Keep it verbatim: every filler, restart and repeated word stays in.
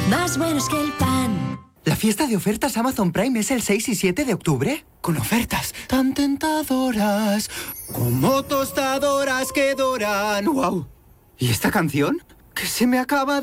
Más buenos que el pan. ¿La fiesta de ofertas Amazon Prime es el seis y siete de octubre? Con ofertas tan tentadoras, como tostadoras que doran. ¡Wow! ¿Y esta canción? ¡Que se me acaba de